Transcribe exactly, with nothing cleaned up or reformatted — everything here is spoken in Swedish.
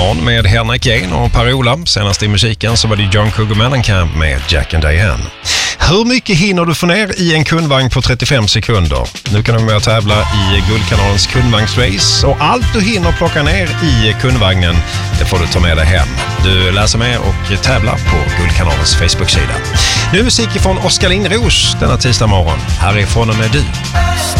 Dawn med Henrik Jane och Per-Ola. Senast i musiken så var det John Cougar Mellencamp med Jack and Diane. Hur mycket hinner du få ner i en kundvagn på trettiofem sekunder? Nu kan du med att tävla i Guldkanalens kundvagnsrace, och allt du hinner plocka ner i kundvagnen, det får du ta med dig hem. Du läser med och tävlar på Guldkanalens Facebook-sida. Nu är musik från Oskar Lindros denna tisdag morgon. Härifrån och med du.